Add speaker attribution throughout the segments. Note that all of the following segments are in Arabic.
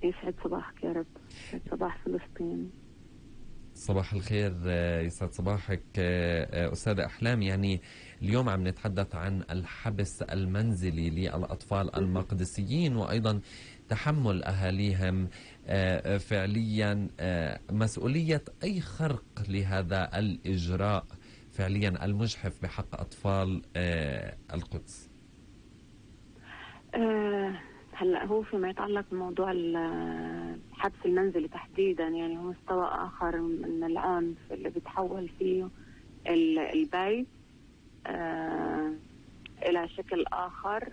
Speaker 1: يسعد صباحك يا رب. يسعد صباح فلسطين.
Speaker 2: صباح الخير، يسعد صباحك أستاذة أحلام. يعني اليوم عم نتحدث عن الحبس المنزلي للأطفال المقدسيين، وأيضا تحمل أهاليهم فعليا مسؤولية أي خرق لهذا الإجراء فعليا المجحف بحق أطفال القدس.
Speaker 1: هلا هو فيما يتعلق بموضوع الحبس المنزلي تحديدا، يعني هو مستوى آخر من العنف اللي بيتحول فيه البيت إلى شكل آخر.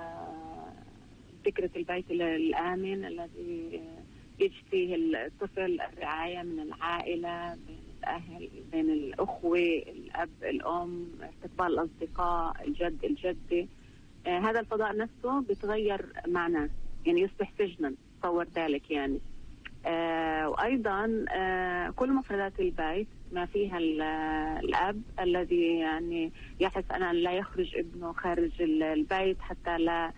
Speaker 1: فكرة البيت الآمن الذي يجد فيه الطفل الرعاية من العائلة، بين الأهل، بين الأخوة، الأب، الأم، استقبال الأصدقاء، الجد، الجدة. هذا الفضاء نفسه بيتغير معناه، يعني يصبح سجنا، تصور ذلك يعني. وأيضا كل مفردات البيت ما فيها الأب الذي يعني يحرص أن لا يخرج ابنه خارج البيت حتى لا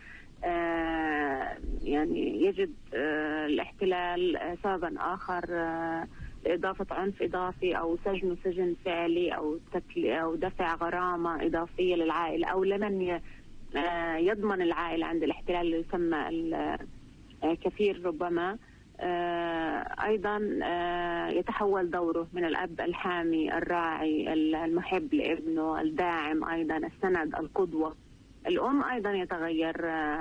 Speaker 1: يعني يجد الاحتلال سببا آخر لإضافة عنف إضافي أو سجن فعلي أو دفع غرامة إضافية للعائلة أو لمن يضمن العائلة عند الاحتلال اللي يسمى كثير ربما. أيضا يتحول دوره من الأب الحامي الراعي المحب لابنه الداعم، أيضا السند القدوة. الأم أيضا يتغير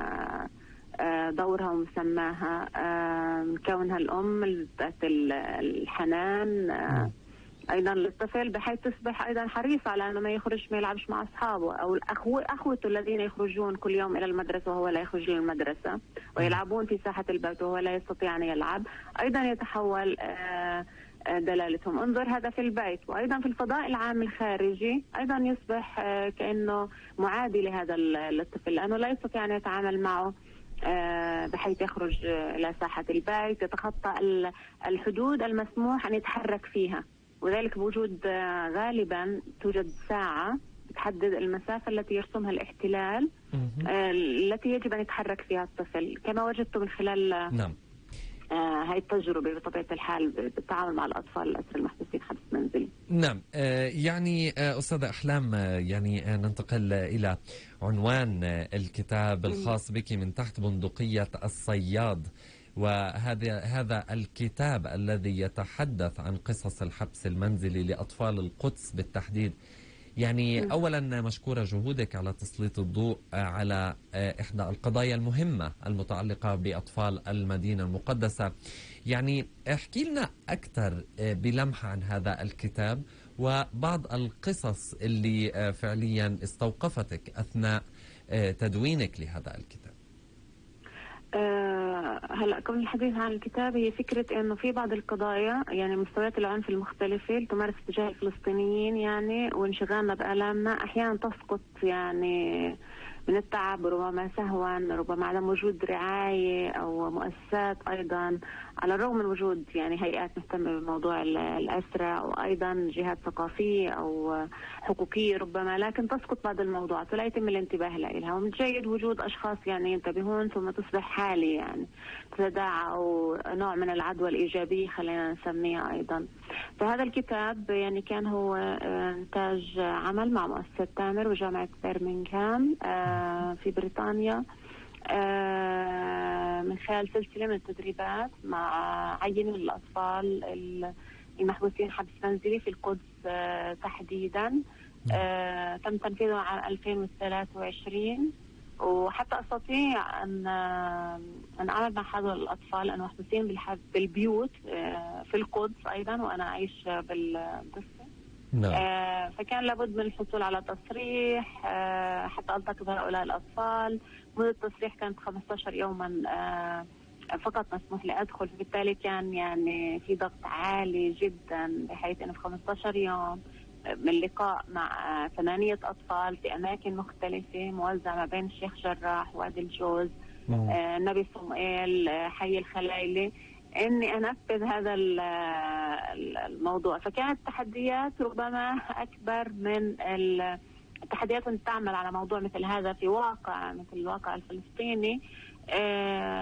Speaker 1: دورها ومسماها، كونها الأم ذات الحنان أيضا للطفل، بحيث تصبح أيضا حريصة على أنه ما يخرج، ما يلعبش مع أصحابه أو أخوته الذين يخرجون كل يوم إلى المدرسة وهو لا يخرج للمدرسة، ويلعبون في ساحة البيت وهو لا يستطيع أن يلعب. أيضا يتحول دلالتهم. انظر، هذا في البيت. وأيضا في الفضاء العام الخارجي أيضا يصبح كأنه معادي لهذا الطفل، لأنه لا يستطيع أن يتعامل معه بحيث يخرج إلى ساحة البيت، يتخطى الحدود المسموح أن يتحرك فيها. وذلك بوجود غالبا توجد ساعة تحدد المسافة التي يرسمها الاحتلال التي يجب أن يتحرك فيها الطفل، كما وجدت من خلال
Speaker 2: نعم
Speaker 1: هاي التجربة بطبيعة الحال بالتعامل مع الأطفال الأسرى المحبوسين حبس منزلي.
Speaker 2: نعم. يعني أستاذة أحلام، يعني ننتقل إلى عنوان الكتاب الخاص بك، من تحت بندقية الصياد. وهذا الكتاب الذي يتحدث عن قصص الحبس المنزلي لأطفال القدس بالتحديد. يعني أولا مشكورة جهودك على تسليط الضوء على إحدى القضايا المهمة المتعلقة بأطفال المدينة المقدسة. يعني احكي لنا أكثر بلمحة عن هذا الكتاب وبعض القصص اللي فعليا استوقفتك أثناء تدوينك لهذا الكتاب.
Speaker 1: هلا قبل الحديث عن الكتاب، هي فكرة انه في بعض القضايا، يعني مستويات العنف المختلفة اللي تمارس تجاه الفلسطينيين، يعني وانشغالنا بآلامنا احيانا تسقط يعني من التعب، ربما سهوا، ربما عدم وجود رعاية او مؤسسات. ايضا على الرغم من وجود يعني هيئات مهتمة بموضوع الأسرة وايضا جهات ثقافية او حقوقية ربما، لكن تسقط بعض الموضوعات ولا يتم الانتباه لها. ومن الجيد وجود اشخاص يعني ينتبهون، ثم تصبح حالة يعني تتداعى أو نوع من العدوى الإيجابية خلينا نسميها أيضا. فهذا الكتاب يعني كان هو إنتاج عمل مع مؤسسة تامر وجامعة برمنغهام في بريطانيا، من خلال سلسلة من التدريبات مع عينة من الأطفال المحبوسين حبس منزلي في القدس تحديدا. تم تنفيذه عام 2023. وحتى استطيع ان اعمل مع هذول الاطفال انه محبوسين بالبيوت في القدس ايضا وانا اعيش بالضفه. فكان لابد من الحصول على تصريح حتى التقي بهؤلاء الاطفال. مدة التصريح كانت 15 يوما فقط مسموح لي ادخل، فبالتالي كان يعني في ضغط عالي جدا، بحيث انه في 15 يوم من لقاء مع 8 أطفال في أماكن مختلفة موزعة ما بين الشيخ جراح، وادي الجوز، النبي صموئيل، حي الخلايلة، إني أنفذ هذا الموضوع. فكانت تحديات ربما أكبر من التحديات أن تعمل على موضوع مثل هذا في واقع مثل الواقع الفلسطيني.